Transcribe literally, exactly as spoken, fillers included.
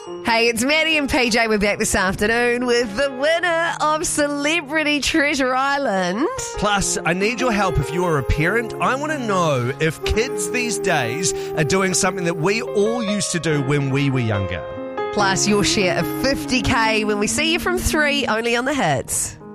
Hey, it's Maddie and P J. We're back this afternoon with the winner of Celebrity Treasure Island. Plus, I need your help if you are a parent. I want to know if kids these days are doing something that we all used to do when we were younger. Plus, your share of fifty K when we see you from three, only on the Hits.